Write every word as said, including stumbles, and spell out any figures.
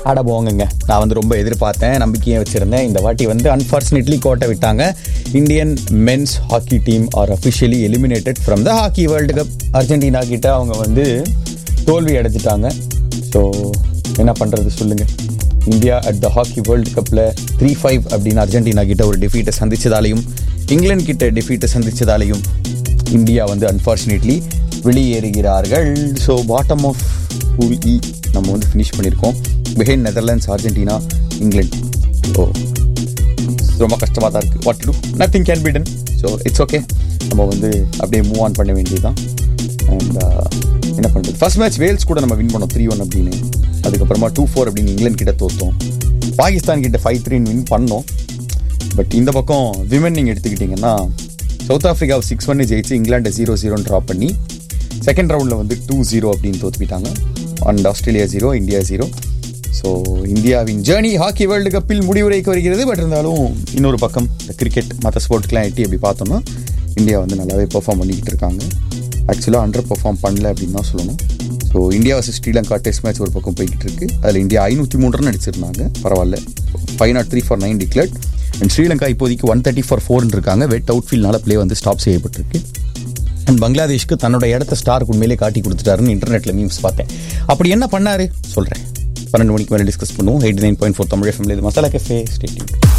அட போங்கங்க, நான் வந்து ரொம்ப எதிர்பார்த்தேன், நம்பிக்கையை வச்சிருந்தேன். இந்த வாட்டி வந்து அன்ஃபார்ச்சுனேட்லி கோட்டை விட்டாங்க. Indian men's hockey team R officially eliminated from the hockey world cup. Argentina கிட்ட அவங்க வந்து தோல்வி அடைஞ்சிட்டாங்க. ஸோ என்ன பண்ணுறது சொல்லுங்கள். India at the hockey world கப்பில் த்ரீ ஃபைவ் அப்படின்னு அர்ஜென்டினா கிட்ட ஒரு டிஃபீட்டை சந்திச்சதாலையும் இங்கிலாந்து கிட்ட டிஃபீட்டை சந்திச்சதாலையும் இந்தியா வந்து unfortunately வெளியேறுகிறார்கள். So bottom of pool இ நம்ம வந்து ஃபினிஷ் பண்ணியிருக்கோம். Behind Netherlands, Argentina, England. So ரொம்ப கஷ்டமாக தான் இருக்குது. What to two, nothing can be done. So it's okay, நம்ம வந்து அப்படியே மூவ் ஆன் பண்ண வேண்டியது தான். அண்ட் என்ன பண்ணுறது, ஃபர்ஸ்ட் மேட்ச் வேல்ஸ் கூட நம்ம வின் பண்ணோம் த்ரீ ஒன் அப்படின்னு. அதுக்கப்புறமா டூ ஃபோர் அப்படின்னு இங்கிலாந்து கிட்ட தோற்றோம். பாகிஸ்தான் கிட்ட ஃபைவ் த்ரீன்னு வின் பண்ணோம். பட் இந்த பக்கம் விமன் நீங்கள் எடுத்துக்கிட்டிங்கன்னா சவுத் ஆஃப்ரிக்காவை சிக்ஸ் ஒன்னு ஜெயிச்சு இங்கிலாண்டை ஜீரோ ஜீரோன்னு ட்ராப் பண்ணி செகண்ட் ரவுண்டில் வந்து டூ ஜீரோ அப்படின்னு தோற்றுப்பிட்டாங்க. And Australia zero, India zero. So இந்தியாவின் ஜேர்னி ஹாக்கி வேர்ல்டு கப்பில் முடிவுரைக்கு வருகிறது. பட் இருந்தாலும் இன்னொரு பக்கம் இந்த கிரிக்கெட் மற்ற ஸ்போர்ட்ஸ்லாம் எட்டி அப்படி பார்த்தோம்னா இந்தியா வந்து நல்லாவே பெர்ஃபார்ம் பண்ணிக்கிட்டு இருக்காங்க. ஆக்சுவலாக அண்டர் பெர்ஃபார்ம் பண்ணல அப்படின்னு தான் சொல்லணும். So India versus Sri Lanka test match ஒரு பக்கம் போய்கிட்டு இருக்கு. அதில் இந்தியா ஐநூற்றி மூணு ரன் அடிச்சிருந்தாங்க, பரவாயில்ல. Five not three for nine declared. And Sri Lanka இப்போதைக்கு ஒன் தேர்ட்டி ஃபார் ஃபோர்னு இருக்காங்க. வெட் அவுட் ஃபீல்ட்னால பிளே வந்து ஸ்டாப் செய்யப்பட்டிருக்கு. அண்ட் பங்களாதேஷ்க்கு தன்னோட இடத்த ஸ்டாருக்கு உண்மையிலே காட்டி கொடுத்துட்டாருன்னு இன்டர்நெட்டில் மீம்ஸ் பார்த்தேன். அப்படி என்ன பண்ணாரு சொல்கிறேன். பன்னெண்டு மணிக்கு மேலே டிஸ்கஸ் பண்ணுவோம். Eighty nine point four Tamil எஃப்எம்ல இது மசாலா கஃபே. Stay tuned.